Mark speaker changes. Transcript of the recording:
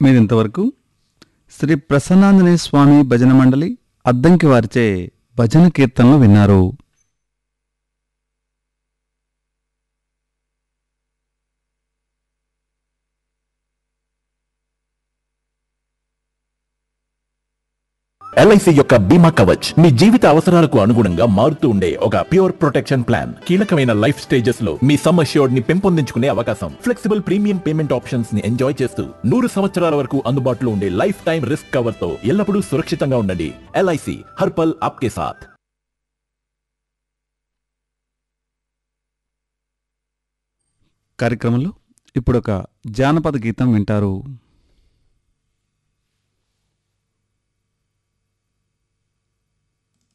Speaker 1: మీరింతవరకు శ్రీ ప్రసన్నాంజనేయ స్వామి భజన మండలి అద్దంకి వారిచే భజన కీర్తనలు విన్నారు.
Speaker 2: ఎల్ఐసి యొక్క బీమా కవచ్ మీ జీవిత అవసరాలకు అనుగుణంగా మారుతూ ఉండే ఒక ప్యూర్ ప్రొటెక్షన్ ప్లాన్. కీలకమైన లైఫ్ స్టేజెస్ లో మీ సమ్ అష్యూర్డ్ ని పెంపొందించుకునే అవకాశం, ఫ్లెక్సిబుల్ ప్రీమియం పేమెంట్ ఆప్షన్స్ ని ఎంజాయ్ చేస్తూ 100 సంవత్సరాల వరకు అందుబాటులో ఉండే లైఫ్ టైం రిస్క్ కవర్ తో ఎల్లప్పుడూ సురక్షితంగా ఉండండి. ఎల్ఐసి హర్పల్ ఆప్కే సాథ్.
Speaker 1: కార్యక్రమంలో ఇప్పుడొక జానపద గీతం వింటారు.